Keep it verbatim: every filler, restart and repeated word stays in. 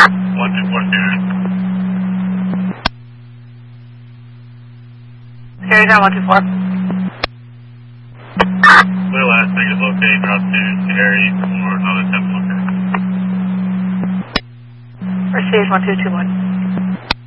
one two four Sirius. Sirius on one two four. Clear last thing is locating route to Sierra for another temp locator. Or Sirius one two two one.